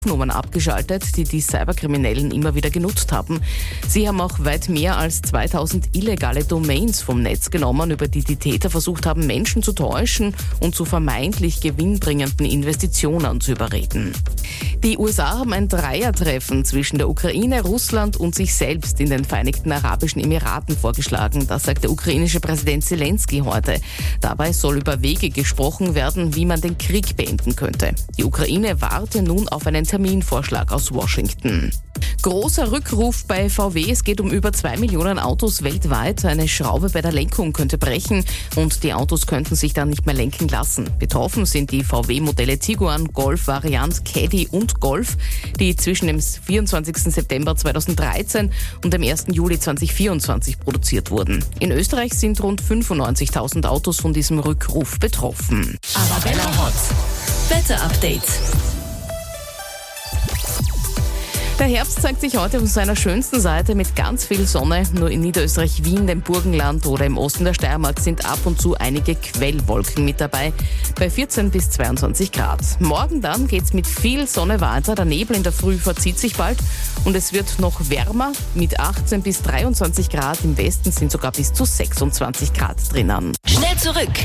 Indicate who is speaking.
Speaker 1: Nummern abgeschaltet, die die Cyberkriminellen immer wieder genutzt haben. Sie haben auch weit mehr als 2000 illegale Domains vom Netz genommen, über die die Täter versucht haben, Menschen zu täuschen und zu vermeintlich gewinnbringenden Investitionen zu überreden. Die USA haben ein Dreiertreffen zwischen der Ukraine, Russland und sich selbst in den Vereinigten Arabischen Emiraten vorgeschlagen. Das sagt der ukrainische Präsident Zelensky heute. Dabei soll über Wege gesprochen werden, wie man den Krieg beenden könnte. Die Ukraine warte nun auf einen Terminvorschlag aus Washington. Großer Rückruf bei VW. Es geht um über 2 Millionen Autos weltweit. Eine Schraube bei der Lenkung könnte brechen und die Autos könnten sich dann nicht mehr lenken lassen. Betroffen sind die VW-Modelle Tiguan, Golf, Variant, Caddy und Golf, die zwischen dem 24. September 2013 und dem 1. Juli 2024 produziert wurden. In Österreich sind rund 95.000 Autos von diesem Rückruf betroffen.
Speaker 2: Arabella Hot. Wetter-Update.
Speaker 1: Der Herbst zeigt sich heute von seiner schönsten Seite mit ganz viel Sonne. Nur in Niederösterreich, Wien, dem Burgenland oder im Osten der Steiermark sind ab und zu einige Quellwolken mit dabei, bei 14 bis 22 Grad. Morgen dann geht's mit viel Sonne weiter. Der Nebel in der Früh verzieht sich bald und es wird noch wärmer mit 18 bis 23 Grad. Im Westen sind sogar bis zu 26 Grad drinnen.
Speaker 2: Schnell zurück.